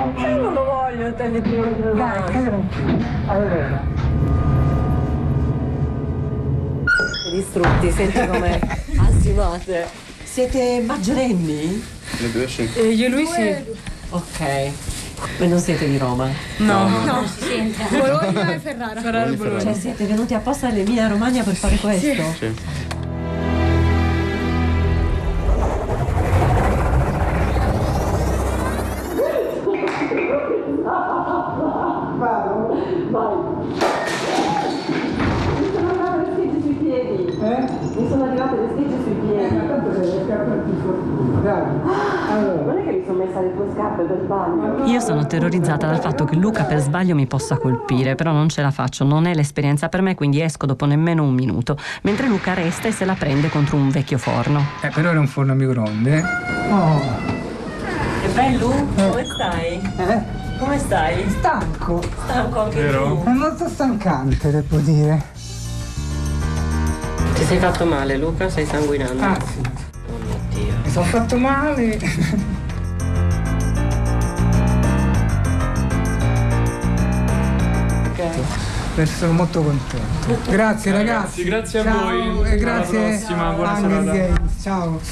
Io non lo voglio, te ne prego. Allora. Distrutti, senti come ansimate. Siete maggiorenni? Le due sì. Io e lui sì. Ok. Ma non siete di Roma? No. No, si sente. Bologna e Ferrara. Cioè siete venuti apposta all'Emilia Romagna per fare questo? Sì. Mi sono arrivate le schegge sui piedi. Ma tanto sei le scarpe antifortuna, dai. Allora. Non è che mi sono messa le tue scarpe per sbaglio. Io sono terrorizzata dal fatto che Luca per sbaglio mi possa colpire, però non ce la faccio, non è l'esperienza per me, quindi esco dopo nemmeno un minuto, mentre Luca resta e se la prende contro un vecchio forno. Però era un forno a microonde. Oh. Che bello, come stai? Come stai? Stanco. Stanco anche tu. È molto stancante, devo dire. Ti sei fatto male, Luca? Stai sanguinando? Ah, sì. Oh mio Dio. Mi sono fatto male. Sono molto contento. Grazie ragazzi. Grazie a Ciao, voi. E grazie Alla prossima, buona Hunger serata. Games. Ciao.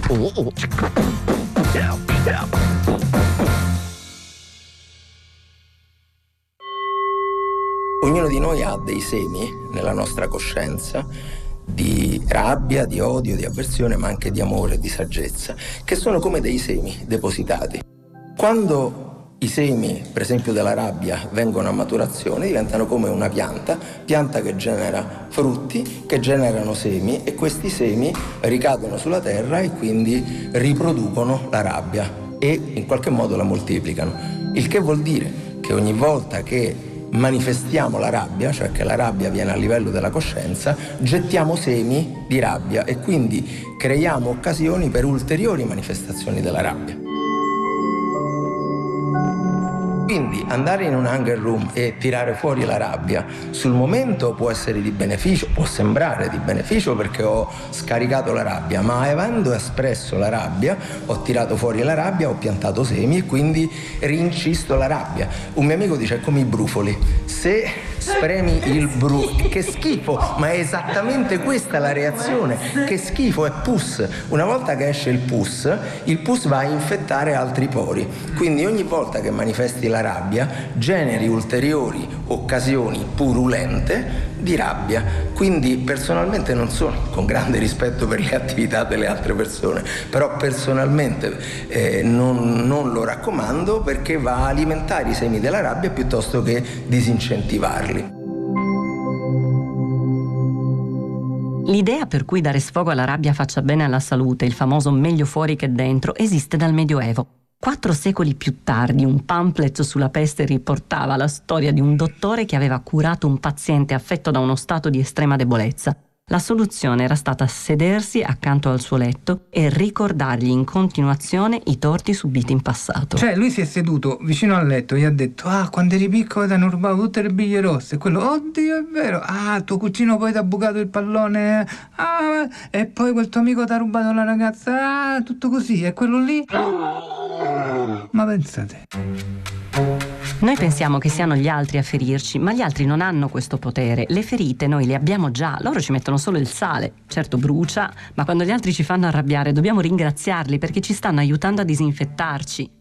Ognuno di noi ha dei semi nella nostra coscienza di rabbia, di odio, di avversione, ma anche di amore e di saggezza, che sono come dei semi depositati. Quando i semi, per esempio della rabbia, vengono a maturazione, diventano come una pianta che genera frutti, che generano semi, e questi semi ricadono sulla terra e quindi riproducono la rabbia e in qualche modo la moltiplicano. Il che vuol dire che ogni volta che manifestiamo la rabbia, cioè che la rabbia viene a livello della coscienza, gettiamo semi di rabbia e quindi creiamo occasioni per ulteriori manifestazioni della rabbia. Quindi andare in un hunger room e tirare fuori la rabbia sul momento può essere di beneficio, può sembrare di beneficio perché ho scaricato la rabbia, ma avendo espresso la rabbia, ho tirato fuori la rabbia, ho piantato semi e quindi rincisto la rabbia. Un mio amico dice: è come i brufoli, se spremi il che schifo, ma è esattamente questa la reazione, che schifo, è pus. Una volta che esce il pus va a infettare altri pori, quindi ogni volta che manifesti la rabbia generi ulteriori occasioni purulente di rabbia. Quindi personalmente non sono, con grande rispetto per le attività delle altre persone, però personalmente non lo raccomando, perché va a alimentare i semi della rabbia piuttosto che disincentivarli. L'idea per cui dare sfogo alla rabbia faccia bene alla salute, il famoso meglio fuori che dentro, esiste dal Medioevo. 4 secoli più tardi un pamphlet sulla peste riportava la storia di un dottore che aveva curato un paziente affetto da uno stato di estrema debolezza. La soluzione era stata sedersi accanto al suo letto e ricordargli in continuazione i torti subiti in passato. Cioè lui si è seduto vicino al letto e gli ha detto: quando eri piccolo ti hanno rubato tutte le biglie rosse. E quello: oddio, è vero. Tuo cugino poi ti ha bucato il pallone. E poi quel tuo amico ti ha rubato la ragazza. Tutto così. E quello lì. Ma pensate. Noi pensiamo che siano gli altri a ferirci, ma gli altri non hanno questo potere. Le ferite noi le abbiamo già, loro ci mettono solo il sale. Certo brucia, ma quando gli altri ci fanno arrabbiare dobbiamo ringraziarli perché ci stanno aiutando a disinfettarci.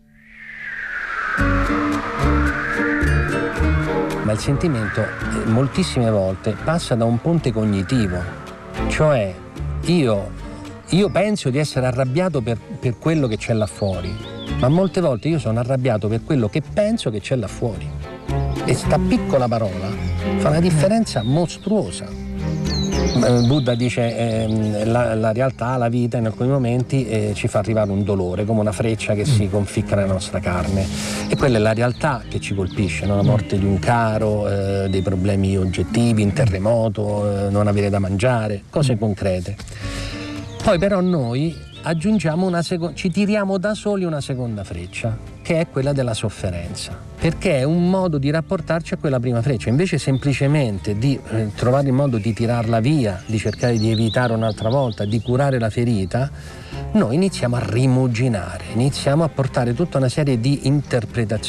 Ma il sentimento moltissime volte passa da un ponte cognitivo, cioè io penso di essere arrabbiato per quello che c'è là fuori, ma molte volte io sono arrabbiato per quello che penso che c'è là fuori. E sta piccola parola fa una differenza mostruosa. Buddha dice la realtà, la vita in alcuni momenti ci fa arrivare un dolore, come una freccia che si conficca nella nostra carne. E quella è la realtà che ci colpisce, no? La morte di un caro, dei problemi oggettivi, un terremoto, non avere da mangiare, cose concrete. Poi però noi aggiungiamo ci tiriamo da soli una seconda freccia, che è quella della sofferenza, perché è un modo di rapportarci a quella prima freccia. Invece semplicemente di trovare il modo di tirarla via, di cercare di evitare un'altra volta, di curare la ferita, noi iniziamo a rimuginare, iniziamo a portare tutta una serie di interpretazioni